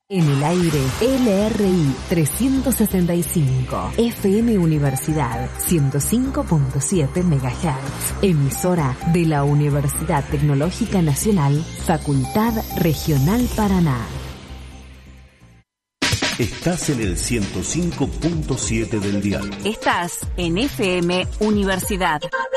En el aire, LRI 365, FM Universidad 105.7 MHz, emisora de la Universidad Tecnológica Nacional, Facultad Regional Paraná. Estás en el 105.7 del dial. Estás en FM Universidad.